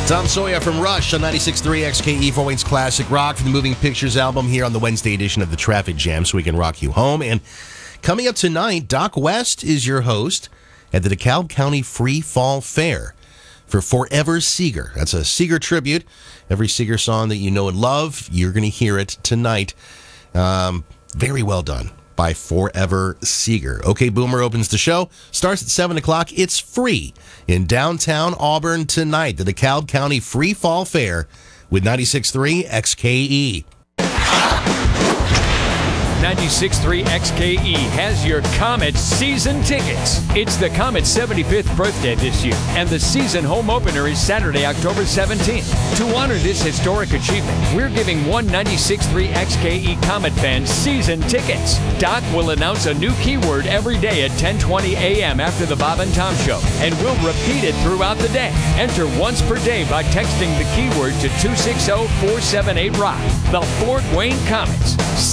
Tom Sawyer from Rush on 96.3 XKE, Fort Wayne's Classic Rock from the Moving Pictures album here on the Wednesday edition of the Traffic Jam, so we can rock you home. And coming up tonight, Doc West is your host at the DeKalb County Free Fall Fair for Forever Seeger. That's a Seeger tribute. Every Seeger song that you know and love, you're going to hear it tonight. Very well done by Forever Seeger. OK Boomer opens the show. Starts at 7 o'clock. It's free in downtown Auburn tonight. The DeKalb County Free Fall Fair with 96.3 XKE. 96.3 XKE has your Comet season tickets. It's the Comet's 75th birthday this year, and the season home opener is Saturday, October 17th. To honor this historic achievement, we're giving one 96.3 XKE Comet fan season tickets. Doc will announce a new keyword every day at 10:20 a.m. after the Bob and Tom Show, and we'll repeat it throughout the day. Enter once per day by texting the keyword to 260-478-ROCK. The Fort Wayne Comets.